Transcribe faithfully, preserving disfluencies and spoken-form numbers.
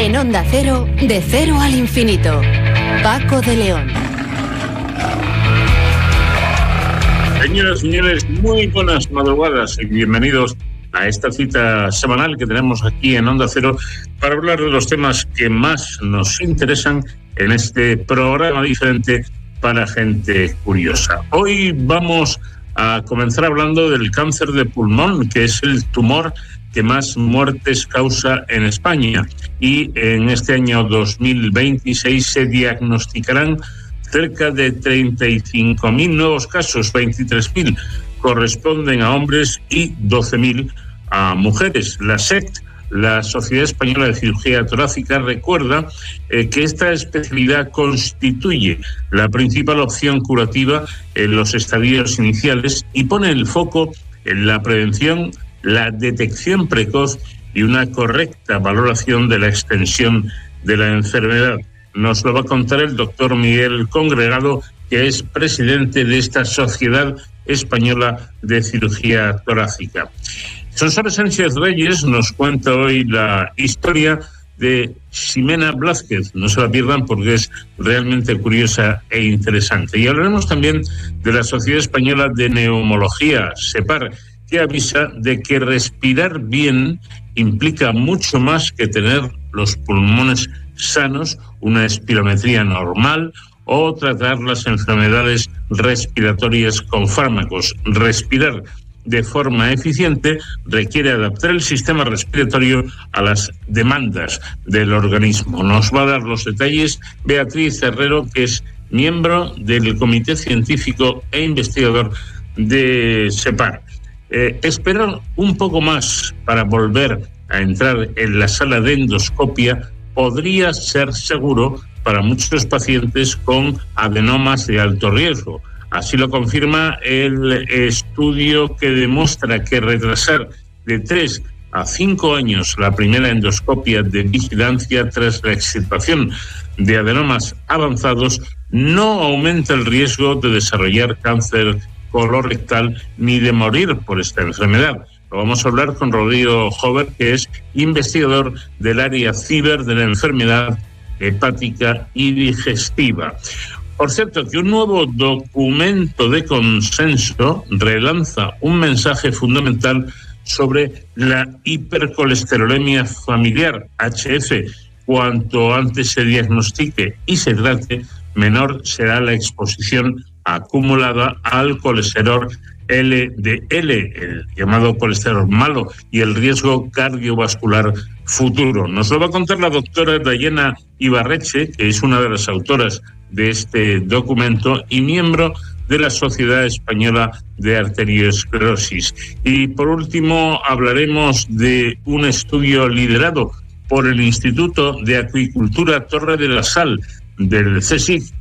En Onda Cero, de cero al infinito. Paco de León. Señoras y señores, muy buenas madrugadas y bienvenidos a esta cita semanal que tenemos aquí en Onda Cero para hablar de los temas que más nos interesan en este programa diferente para gente curiosa. Hoy vamos a comenzar hablando del cáncer de pulmón, que es el tumor que más muertes causa en España, y en este año dos mil veintiséis se diagnosticarán cerca de treinta y cinco mil nuevos casos, veintitrés mil corresponden a hombres y doce mil a mujeres. La S E C T, la Sociedad Española de Cirugía Torácica, recuerda eh, que esta especialidad constituye la principal opción curativa en los estadios iniciales y pone el foco en la prevención, la detección precoz y una correcta valoración de la extensión de la enfermedad. Nos lo va a contar el doctor Miguel Congregado, que es presidente de esta Sociedad Española de Cirugía Torácica. Sonsoles Sánchez Reyes nos cuenta hoy la historia de Ximena Blázquez. No se la pierdan porque es realmente curiosa e interesante. Y hablaremos también de la Sociedad Española de Neumología, SEPAR, que avisa de que respirar bien implica mucho más que tener los pulmones sanos, una espirometría normal o tratar las enfermedades respiratorias con fármacos. Respirar de forma eficiente requiere adaptar el sistema respiratorio a las demandas del organismo. Nos va a dar los detalles Beatriz Herrero, que es miembro del Comité Científico e Investigador de SEPAR. Eh, esperar un poco más para volver a entrar en la sala de endoscopia podría ser seguro para muchos pacientes con adenomas de alto riesgo. Así lo confirma el estudio que demuestra que retrasar de tres a cinco años la primera endoscopia de vigilancia tras la extirpación de adenomas avanzados no aumenta el riesgo de desarrollar cáncer colorectal ni de morir por esta enfermedad. Lo vamos a hablar con Rodrigo Jover, que es investigador del área ciber de la enfermedad hepática y digestiva. Por cierto, que un nuevo documento de consenso relanza un mensaje fundamental sobre la hipercolesterolemia familiar, H F. Cuanto antes se diagnostique y se trate, menor será la exposición acumulada al colesterol L D L, el llamado colesterol malo, y el riesgo cardiovascular futuro. Nos lo va a contar la doctora Dayana Ibarreche, que es una de las autoras de este documento y miembro de la Sociedad Española de Arteriosclerosis. Y por último hablaremos de un estudio liderado por el Instituto de Acuicultura Torre de la Sal del C S I C,